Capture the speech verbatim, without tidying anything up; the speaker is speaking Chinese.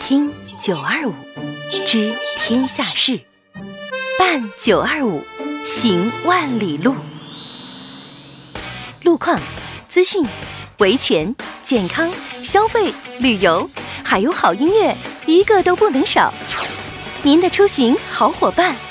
听九二五，知天下事，办九二五，行万里路。路况、资讯、维权、健康、消费、旅游，还有好音乐，一个都不能少。您的出行好伙伴，